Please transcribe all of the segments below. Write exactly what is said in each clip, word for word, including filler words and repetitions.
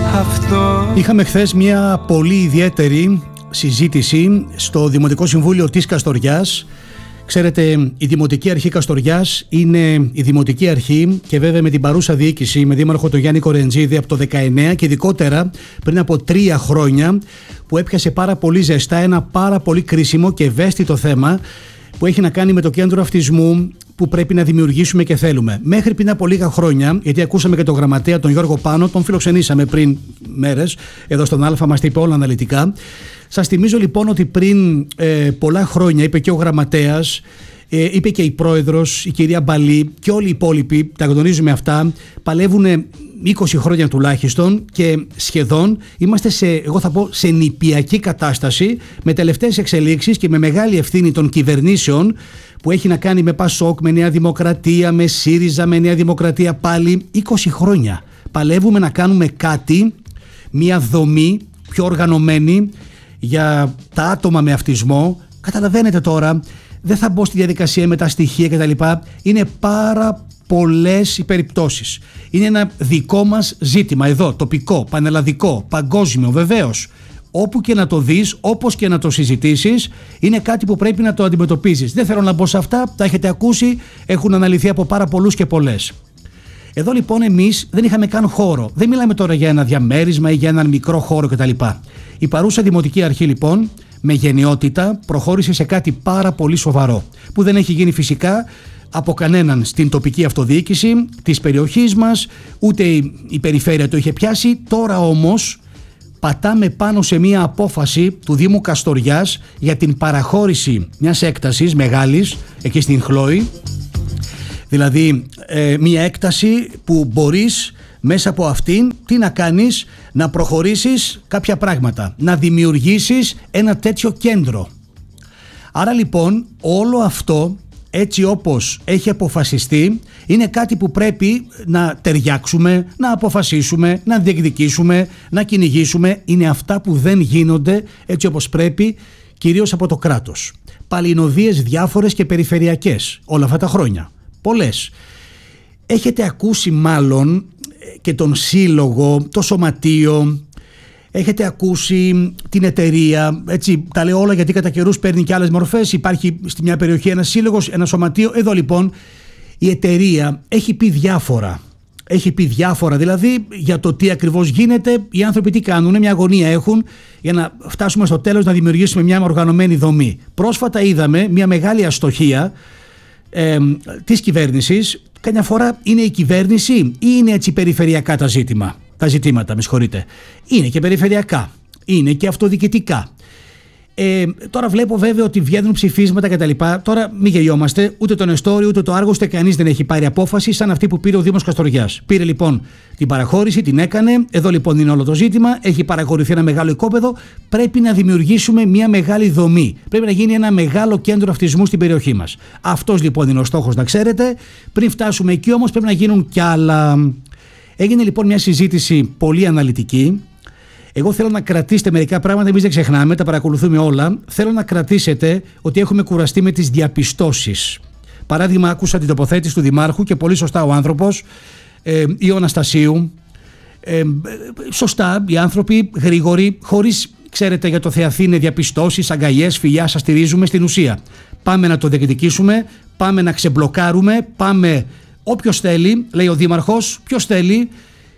αυτό. Είχαμε χθες μια πολύ ιδιαίτερη συζήτηση στο Δημοτικό Συμβούλιο της Καστοριάς. Ξέρετε, η Δημοτική Αρχή Καστοριάς είναι η Δημοτική Αρχή και βέβαια με την παρούσα διοίκηση, με δήμαρχο τον Γιάννη Κορεντζίδη από το δεκαεννέα και ειδικότερα πριν από τρία χρόνια, που έπιασε πάρα πολύ ζεστά ένα πάρα πολύ κρίσιμο και ευαίσθητο θέμα που έχει να κάνει με το κέντρο αυτισμού που πρέπει να δημιουργήσουμε και θέλουμε. Μέχρι πριν από λίγα χρόνια, γιατί ακούσαμε και τον γραμματέα τον Γιώργο Πάνο, τον φιλοξενήσαμε πριν μέρες εδώ στον Α, μας τα είπε όλα αναλυτικά. Σας θυμίζω λοιπόν ότι πριν ε, πολλά χρόνια είπε και ο γραμματέας, ε, είπε και η πρόεδρος, η κυρία Μπαλή και όλοι οι υπόλοιποι, τα γνωρίζουμε αυτά, παλεύουν είκοσι χρόνια τουλάχιστον και σχεδόν είμαστε σε, εγώ θα πω, σε νηπιακή κατάσταση με τελευταίες εξελίξεις και με μεγάλη ευθύνη των κυβερνήσεων που έχει να κάνει με Πασόκ, με Νέα Δημοκρατία, με ΣΥΡΙΖΑ, με Νέα Δημοκρατία, πάλι είκοσι χρόνια. Παλεύουμε να κάνουμε κάτι, μια δομή πιο οργανωμένη για τα άτομα με αυτισμό. Καταλαβαίνετε τώρα, δεν θα μπω στη διαδικασία με τα στοιχεία κτλ. Είναι πάρα πολλές οι περιπτώσεις. Είναι ένα δικό μας ζήτημα εδώ, τοπικό, πανελλαδικό, παγκόσμιο βεβαίως. Όπου και να το δεις, όπως και να το συζητήσεις, είναι κάτι που πρέπει να το αντιμετωπίζεις. Δεν θέλω να μπω σε αυτά, τα έχετε ακούσει, έχουν αναλυθεί από πάρα πολλούς και πολλές. Εδώ λοιπόν εμείς δεν είχαμε καν χώρο. Δεν μιλάμε τώρα για ένα διαμέρισμα ή για έναν μικρό χώρο κτλ. Η παρούσα Δημοτική Αρχή λοιπόν με γενναιότητα προχώρησε σε κάτι πάρα πολύ σοβαρό που δεν έχει γίνει φυσικά από κανέναν στην τοπική αυτοδιοίκηση της περιοχής μας, ούτε η περιφέρεια το είχε πιάσει. Τώρα όμως πατάμε πάνω σε μια απόφαση του Δήμου Καστοριάς για την παραχώρηση μιας έκτασης μεγάλης εκεί στην Χλόη. Δηλαδή ε, μια έκταση που μπορείς μέσα από αυτήν τι να κάνεις, να προχωρήσεις κάποια πράγματα, να δημιουργήσεις ένα τέτοιο κέντρο. Άρα λοιπόν όλο αυτό έτσι όπως έχει αποφασιστεί είναι κάτι που πρέπει να ταιριάξουμε, να αποφασίσουμε, να διεκδικήσουμε, να κυνηγήσουμε. Είναι αυτά που δεν γίνονται έτσι όπως πρέπει, κυρίως από το κράτος. Παλινοδίες διάφορες και περιφερειακές όλα αυτά τα χρόνια. Πολλές. Έχετε ακούσει μάλλον και τον σύλλογο, το σωματείο, έχετε ακούσει την εταιρεία, έτσι τα λέω όλα γιατί κατά καιρούς παίρνει και άλλες μορφές. Υπάρχει στη μια περιοχή ένα σύλλογος, ένα σωματείο. Εδώ λοιπόν η εταιρεία έχει πει διάφορα. Έχει πει διάφορα δηλαδή για το τι ακριβώς γίνεται. Οι άνθρωποι τι κάνουν, μια αγωνία έχουν για να φτάσουμε στο τέλος να δημιουργήσουμε μια οργανωμένη δομή. Πρόσφατα είδαμε μια μεγάλη αστοχία Ε, της κυβέρνησης. Καμιά φορά είναι η κυβέρνηση ή είναι έτσι περιφερειακά τα ζήτημα, τα ζητήματα, με συγχωρείτε. Είναι και περιφερειακά, είναι και αυτοδιοικητικά. Ε, τώρα βλέπω βέβαια ότι βγαίνουν ψηφίσματα κτλ. Τώρα μην γελιόμαστε, ούτε το Νεστόρι ούτε το Άργος, ούτε κανείς δεν έχει πάρει απόφαση σαν αυτή που πήρε ο Δήμος Καστοριάς. Πήρε λοιπόν την παραχώρηση, την έκανε. Εδώ λοιπόν είναι όλο το ζήτημα. Έχει παραχωρηθεί ένα μεγάλο οικόπεδο. Πρέπει να δημιουργήσουμε μια μεγάλη δομή. Πρέπει να γίνει ένα μεγάλο κέντρο αυτισμού στην περιοχή μας. Αυτός λοιπόν είναι ο στόχος, να ξέρετε. Πριν φτάσουμε εκεί όμως πρέπει να γίνουν κι άλλα. Έγινε λοιπόν μια συζήτηση πολύ αναλυτική. Εγώ θέλω να κρατήσετε μερικά πράγματα, εμείς δεν ξεχνάμε, τα παρακολουθούμε όλα. Θέλω να κρατήσετε ότι έχουμε κουραστεί με τις διαπιστώσεις. Παράδειγμα, άκουσα την τοποθέτηση του Δημάρχου και πολύ σωστά ο άνθρωπος, ε, ή ο Αναστασίου. Ε, σωστά, οι άνθρωποι γρήγοροι, χωρίς, ξέρετε, για το Θεαθήνε διαπιστώσεις, αγκαλιές, φιλιά, σας στηρίζουμε στην ουσία. Πάμε να το διεκδικήσουμε, πάμε να ξεμπλοκάρουμε, πάμε. Όποιος θέλει, λέει ο Δήμαρχος, ποιος θέλει.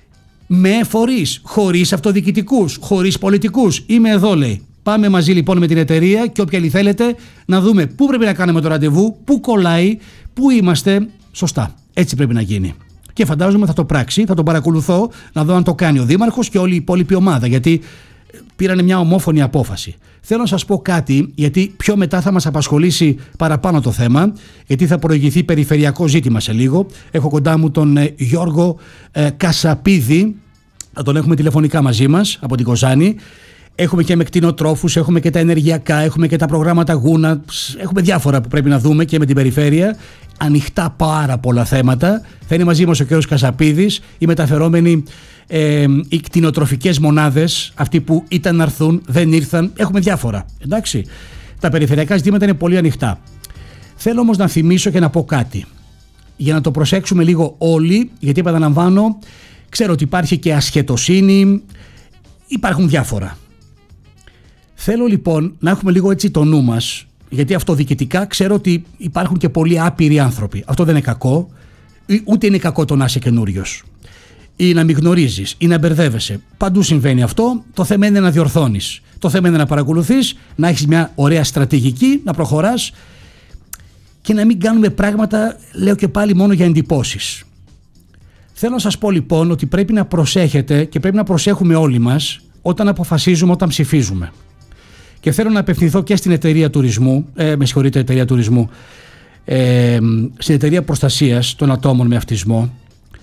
Με φορείς, χωρίς αυτοδιοικητικούς, χωρίς πολιτικούς. Είμαι εδώ, λέει. Πάμε μαζί λοιπόν με την εταιρεία και όποιοι θέλετε να δούμε πού πρέπει να κάνουμε το ραντεβού, πού κολλάει, πού είμαστε. Σωστά. Έτσι πρέπει να γίνει. Και φαντάζομαι θα το πράξει, θα τον παρακολουθώ να δω αν το κάνει ο Δήμαρχος και όλη η υπόλοιπη ομάδα, γιατί πήρανε μια ομόφωνη απόφαση. Θέλω να σας πω κάτι, γιατί πιο μετά θα μας απασχολήσει παραπάνω το θέμα, γιατί θα προηγηθεί περιφερειακό ζήτημα σε λίγο. Έχω κοντά μου τον ε, Γιώργο ε, Κασαπίδη, θα τον έχουμε τηλεφωνικά μαζί μας από την Κοζάνη. Έχουμε και με κτηνοτρόφους, έχουμε και τα ενεργειακά, έχουμε και τα προγράμματα γούνα, έχουμε διάφορα που πρέπει να δούμε και με την περιφέρεια. Ανοιχτά πάρα πολλά θέματα. Θα είναι μαζί μας ο κ. Κασαπίδης, οι μεταφερόμενοι, ε, οι κτηνοτροφικές μονάδες, αυτοί που ήταν να έρθουν, δεν ήρθαν. Έχουμε διάφορα. Εντάξει. Τα περιφερειακά ζητήματα είναι πολύ ανοιχτά. Θέλω όμως να θυμίσω και να πω κάτι. Για να το προσέξουμε λίγο όλοι, γιατί επαναλαμβάνω, Ξέρω ότι υπάρχει και ασχετοσύνη, υπάρχουν διάφορα. Θέλω λοιπόν να έχουμε λίγο έτσι το νου μας, γιατί αυτοδιοικητικά ξέρω ότι υπάρχουν και πολλοί άπειροι άνθρωποι. Αυτό δεν είναι κακό, ούτε είναι κακό το να είσαι καινούριος ή να μην γνωρίζεις ή να μπερδεύεσαι. Παντού συμβαίνει αυτό. Το θέμα είναι να διορθώνεις. Το θέμα είναι να παρακολουθείς, να έχεις μια ωραία στρατηγική, να προχωράς και να μην κάνουμε πράγματα, λέω και πάλι, μόνο για εντυπώσεις. Θέλω να σας πω λοιπόν ότι πρέπει να προσέχετε και πρέπει να προσέχουμε όλοι μας όταν αποφασίζουμε, όταν ψηφίζουμε. Και θέλω να απευθυνθώ και στην εταιρεία τουρισμού, ε, με συγχωρείτε, εταιρεία τουρισμού, ε, στην εταιρεία προστασίας των ατόμων με αυτισμό.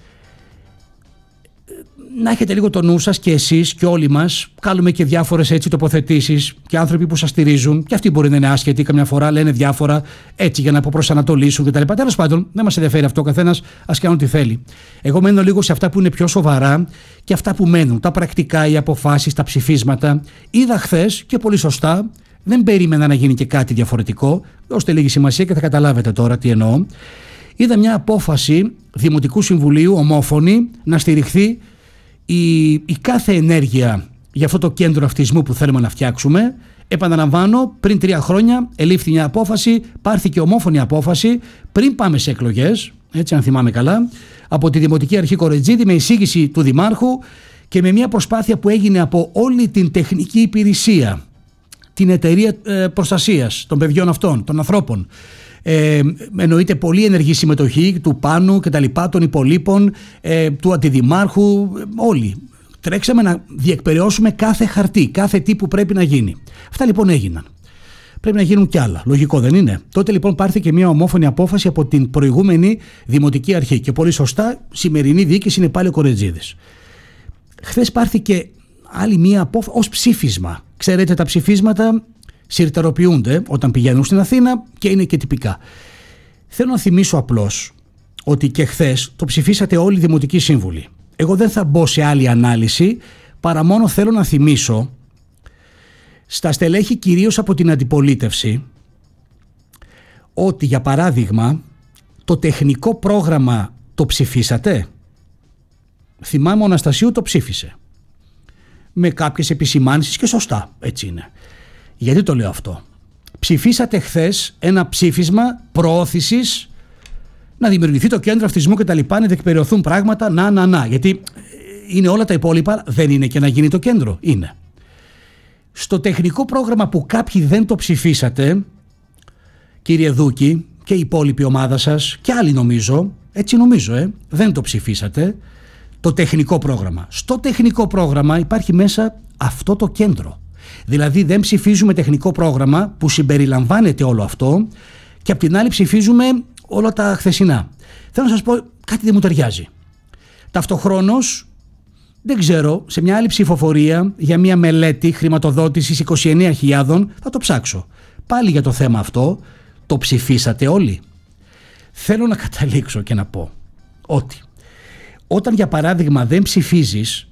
Να έχετε λίγο το νου σας και εσείς και όλοι μας. Κάνουμε και διάφορες έτσι τοποθετήσεις και άνθρωποι που σας στηρίζουν, και αυτοί μπορεί να είναι άσχετοι, καμιά φορά λένε διάφορα έτσι για να αποπροσανατολίσουν κτλ. Τέλος πάντων, δεν μας ενδιαφέρει αυτό, ο καθένας ας κάνει ό,τι θέλει. Εγώ μένω λίγο σε αυτά που είναι πιο σοβαρά και αυτά που μένουν, τα πρακτικά, οι αποφάσεις, τα ψηφίσματα. Είδα χθες και πολύ σωστά, δεν περίμενα να γίνει και κάτι διαφορετικό. Δώστε λίγη σημασία και θα καταλάβετε τώρα τι εννοώ. Είδα μια απόφαση Δημοτικού Συμβουλίου, ομόφωνη, να στηριχθεί Η, η κάθε ενέργεια για αυτό το κέντρο αυτισμού που θέλουμε να φτιάξουμε. Επαναλαμβάνω, πριν τρία χρόνια ελήφθη μια απόφαση, πάρθηκε ομόφωνη απόφαση πριν πάμε σε εκλογές, έτσι αν θυμάμαι καλά, από τη Δημοτική Αρχή Κορετζίδη, με εισήγηση του Δημάρχου και με μια προσπάθεια που έγινε από όλη την τεχνική υπηρεσία, την εταιρεία ε, προστασίας των παιδιών αυτών, των ανθρώπων. Ε, εννοείται πολύ ενεργή συμμετοχή του Πάνου και τα λοιπά, των υπολείπων, ε, του αντιδημάρχου, όλοι. Τρέξαμε να διεκπεραιώσουμε κάθε χαρτί, κάθε τι που πρέπει να γίνει. Αυτά λοιπόν έγιναν. Πρέπει να γίνουν κι άλλα. Λογικό δεν είναι? Τότε λοιπόν πάρθηκε μια ομόφωνη απόφαση από την προηγούμενη Δημοτική Αρχή και πολύ σωστά σημερινή διοίκηση είναι πάλι ο Κορετζίδης. Χθες πάρθηκε άλλη μια απόφαση ως ψήφισμα. Ξέρετε, τα ψηφίσματα συρτεροποιούνται όταν πηγαίνουν στην Αθήνα και είναι και τυπικά. Θέλω να θυμίσω απλώς ότι και χθες το ψηφίσατε όλοι οι Δημοτικοί Σύμβουλοι. Εγώ δεν θα μπω σε άλλη ανάλυση, παρά μόνο θέλω να θυμίσω στα στελέχη κυρίως από την αντιπολίτευση ότι, για παράδειγμα, το τεχνικό πρόγραμμα το ψηφίσατε. Θυμάμαι ο Αναστασίου το ψήφισε με κάποιες επισημάνσεις και σωστά, έτσι είναι. Γιατί το λέω αυτό? Ψηφίσατε χθες ένα ψήφισμα προώθησης να δημιουργηθεί το κέντρο αυτισμού και τα λοιπά, να διεκπεραιωθούν πράγματα, να, να, να. Γιατί είναι όλα τα υπόλοιπα, δεν είναι και να γίνει το κέντρο? Είναι. Στο τεχνικό πρόγραμμα που κάποιοι δεν το ψηφίσατε, κύριε Δούκη και η υπόλοιπη ομάδα σας και άλλοι νομίζω, έτσι νομίζω, ε, δεν το ψηφίσατε, το τεχνικό πρόγραμμα. Στο τεχνικό πρόγραμμα υπάρχει μέσα αυτό το κέντρο. Δηλαδή δεν ψηφίζουμε τεχνικό πρόγραμμα που συμπεριλαμβάνεται όλο αυτό και απ' την άλλη ψηφίζουμε όλα τα χθεσινά. Θέλω να σας πω, κάτι δεν μου ταιριάζει. Ταυτοχρόνως, δεν ξέρω, σε μια άλλη ψηφοφορία για μια μελέτη χρηματοδότησης είκοσι εννέα χιλιάδες, θα το ψάξω. Πάλι για το θέμα αυτό, το ψηφίσατε όλοι? Θέλω να καταλήξω και να πω ότι όταν, για παράδειγμα, δεν ψηφίζεις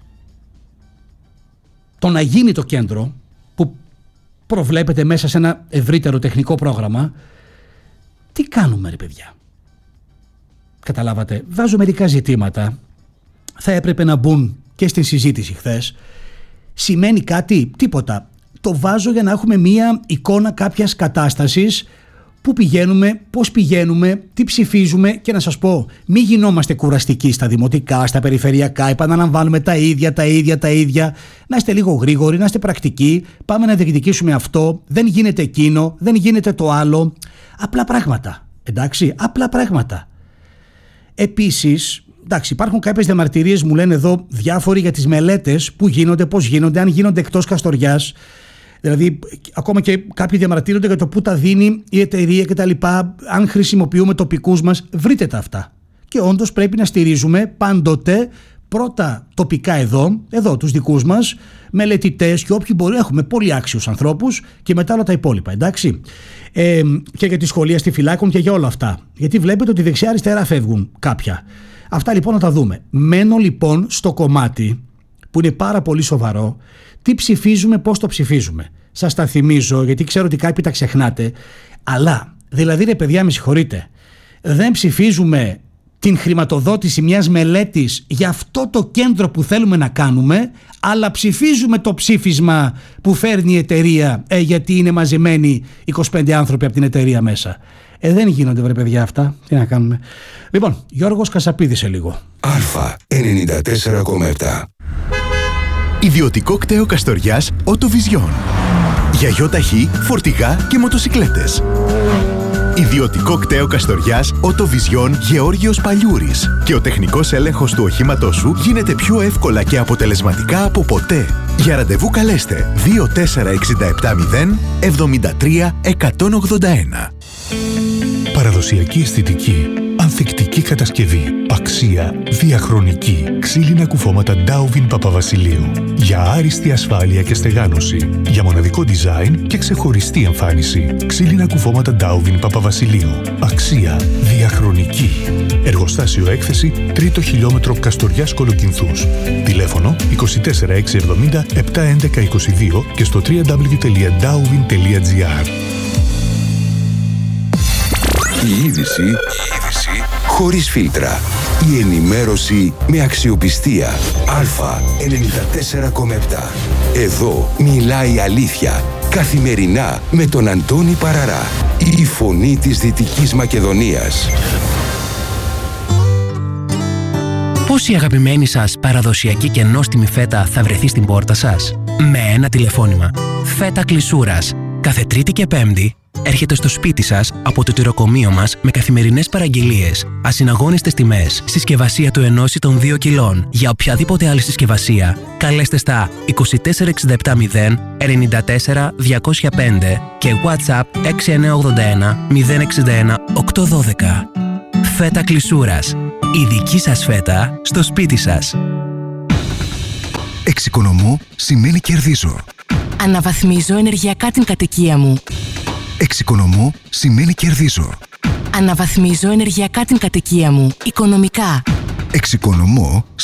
το να γίνει το κέντρο που προβλέπεται μέσα σε ένα ευρύτερο τεχνικό πρόγραμμα, τι κάνουμε ρε παιδιά? Καταλάβατε? Βάζω μερικά ζητήματα, θα έπρεπε να μπουν και στην συζήτηση χθες. Σημαίνει κάτι? Τίποτα. Το βάζω για να έχουμε μία εικόνα κάποιας κατάστασης, πού πηγαίνουμε, πώς πηγαίνουμε, τι ψηφίζουμε, και να σας πω, μην γινόμαστε κουραστικοί στα δημοτικά, στα περιφερειακά, επαναλαμβάνουμε τα ίδια, τα ίδια, τα ίδια. Να είστε λίγο γρήγοροι, να είστε πρακτικοί, πάμε να διεκδικήσουμε αυτό, δεν γίνεται εκείνο, δεν γίνεται το άλλο. Απλά πράγματα, εντάξει, απλά πράγματα. Επίσης, εντάξει, υπάρχουν κάποιες διαμαρτυρίες, μου λένε εδώ διάφοροι, για τις μελέτες που γίνονται, πώς γίνονται, αν γίνονται εκτός Καστοριάς. Δηλαδή, ακόμα και κάποιοι διαμαρτύρονται για το πού τα δίνει η εταιρεία κτλ. Αν χρησιμοποιούμε τοπικούς μας, βρείτε τα αυτά. Και όντως πρέπει να στηρίζουμε πάντοτε πρώτα τοπικά εδώ, εδώ τους δικούς μας, μελετητές και όποιοι μπορεί. Έχουμε πολύ άξιους ανθρώπους και μετά όλα τα υπόλοιπα, εντάξει. Ε, και για τη σχολεία στη Φυλάκων και για όλα αυτά. Γιατί βλέπετε ότι δεξιά-αριστερά φεύγουν κάποια. Αυτά λοιπόν να τα δούμε. Μένω λοιπόν στο κομμάτι που είναι πάρα πολύ σοβαρό. Τι ψηφίζουμε, πώς το ψηφίζουμε. Σας τα θυμίζω, γιατί ξέρω ότι κάποιοι τα ξεχνάτε. Αλλά, δηλαδή ρε παιδιά, με συγχωρείτε, δεν ψηφίζουμε την χρηματοδότηση μιας μελέτης για αυτό το κέντρο που θέλουμε να κάνουμε, αλλά ψηφίζουμε το ψήφισμα που φέρνει η εταιρεία, ε, γιατί είναι μαζεμένοι είκοσι πέντε άνθρωποι από την εταιρεία μέσα. Ε, δεν γίνονται βρε παιδιά αυτά. Τι να κάνουμε. Λοιπόν, Γιώργος Κασαπίδης σε λίγο. Α ενενήντα τέσσερα κόμμα επτά. Ιδιωτικό κτέο Καστοριάς Οτοβιζιόν. Για γιοταχή, φορτηγά και μοτοσικλέτες. Ιδιωτικό κτέο Καστοριάς Οτοβιζιόν Γεώργιος Παλιούρης. Και ο τεχνικός έλεγχος του οχήματός σου γίνεται πιο εύκολα και αποτελεσματικά από ποτέ. Για ραντεβού καλέστε δύο τέσσερα έξι επτά μηδέν εβδομήντα τρία εκατόν ογδόντα ένα. Παραδοσιακή αισθητική, ανθεκτική κατασκευή, αξία, διαχρονική. Ξύλινα κουφώματα Ντάουβιν Παπαβασιλείου. Για άριστη ασφάλεια και στεγάνωση. Για μοναδικό design και ξεχωριστή εμφάνιση. Ξύλινα κουφώματα Ντάουβιν Παπαβασιλείου. Αξία, διαχρονική. Εργοστάσιο έκθεση, τρίτο χιλιόμετρο Καστοριάς Κολοκυνθούς. Τηλέφωνο είκοσι τέσσερα έξι εβδομήντα επτά έντεκα είκοσι δύο και στο double-u double-u double-u τελεία ντάουβιν τελεία τζι άρ. Η είδηση, η είδηση χωρίς φίλτρα. Η ενημέρωση με αξιοπιστία. Α ενενήντα τέσσερα κόμμα επτά. Εδώ μιλάει η αλήθεια. Καθημερινά με τον Αντώνη Παραρά. Η φωνή της Δυτικής Μακεδονίας. Πώς η αγαπημένη σας παραδοσιακή και νόστιμη φέτα θα βρεθεί στην πόρτα σας? Με ένα τηλεφώνημα. Φέτα Κλεισούρας. Κάθε Τρίτη και Πέμπτη έρχεται στο σπίτι σας από το τυροκομείο μας με καθημερινές παραγγελίες, ασυναγώνιστες τιμές, συσκευασία του ενός ή των δύο κιλών. Για οποιαδήποτε άλλη συσκευασία, καλέστε στα είκοσι τέσσερα εξήντα επτά μηδέν ενενήντα τέσσερα διακόσια πέντε και WhatsApp έξι εννιά ογδόντα ένα μηδέν εξήντα ένα οκτακόσια δώδεκα. Φέτα Κλεισούρας. Η δική σας φέτα στο σπίτι σας. Εξοικονομώ σημαίνει κερδίζω. Αναβαθμίζω ενεργειακά την κατοικία μου. Εξοικονομώ σημαίνει κερδίζω. Αναβαθμίζω ενεργειακά την κατοικία μου, οικονομικά. Εξοικονομώ